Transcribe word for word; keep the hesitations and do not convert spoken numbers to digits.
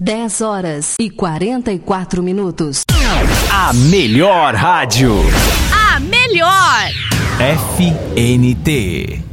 dez horas e quarenta e quatro minutos. A melhor rádio. A melhor. F N T.